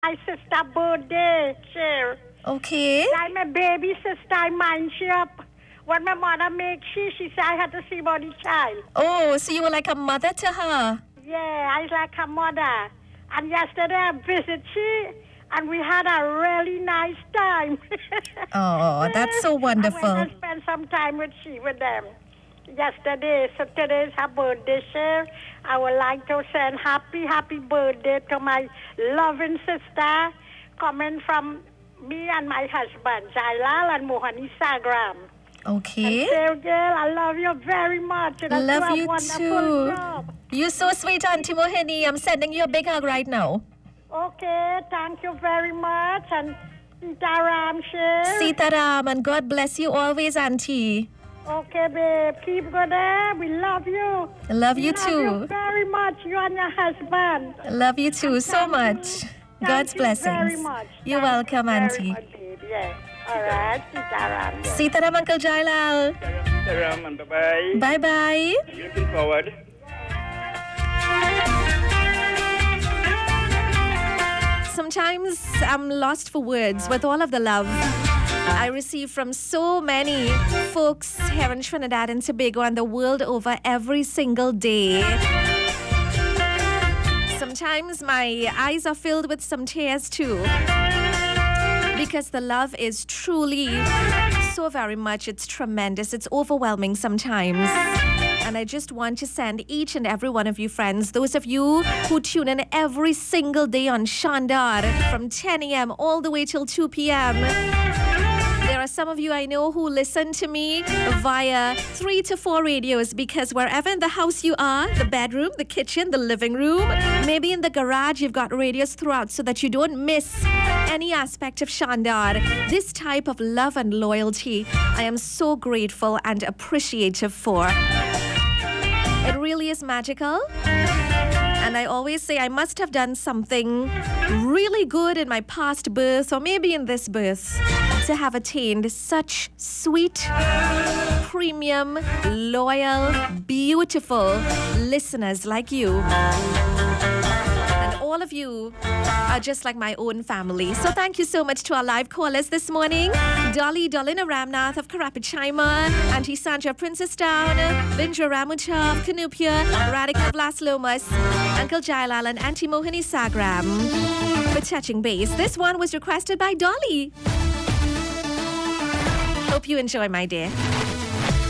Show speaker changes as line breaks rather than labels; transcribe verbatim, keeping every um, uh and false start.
my sister birthday, Cher.
Okay.
I'm a baby sister, I mind she up. When my mother made she, she said I had to see about the child.
Oh, so you were like a mother to her.
Yeah, I was like her mother. And yesterday I visited she, and we had a really nice time.
Oh, that's so wonderful.
I went and spent some time with she, with them. Yesterday, so today is her birthday, Cher. I would like to send happy, happy birthday to my loving sister coming from me and my husband, Jailal and Mohani Sagram.
Okay.
And Cher, girl, I love you very much. And
Love
that's
you
a wonderful
too.
job.
You're so sweet, Auntie Mohini. I'm sending you a big hug right now.
Okay, thank you very much. And Sitaram, Cher.
Sitaram, and God bless you always, Auntie.
Okay, babe. Keep good there. We love you.
I love
We
you
love
too.
you very much, you and your husband.
I love you too so
Thank
much.
you.
God's
Thank you
blessings.
very much.
You're
Thank
welcome,
you very
Auntie.
much, babe. Yeah. All right, Sitaram. Yeah.
Sitaram, Uncle Jailal.
Saram and bye-bye.
Bye-bye.
Looking forward.
Sometimes I'm lost for words with all of the love I receive from so many folks here in Trinidad and Tobago and the world over every single day. Sometimes my eyes are filled with some tears too, because the love is truly so very much, it's tremendous, it's overwhelming sometimes. And I just want to send each and every one of you friends, those of you who tune in every single day on Shandar from ten a.m. all the way till two p.m. There are some of you I know who listen to me via three to four radios, because wherever in the house you are, the bedroom, the kitchen, the living room, maybe in the garage, you've got radios throughout so that you don't miss any aspect of Shandar. This type of love and loyalty, I am so grateful and appreciative for. It really is magical. And I always say I must have done something really good in my past birth, or maybe in this birth, to have attained such sweet, premium, loyal, beautiful listeners like you. And all of you are just like my own family. So thank you so much to our live callers this morning. Dolly Dolina Ramnath of Karapichaima, Auntie Sandra Princess Town, Vindra Ramucha of Canupia, Radhika Blas Lomas, Uncle Jailal and Auntie Mohini Sagram for touching base. This one was requested by Dolly. Hope you enjoy, my dear.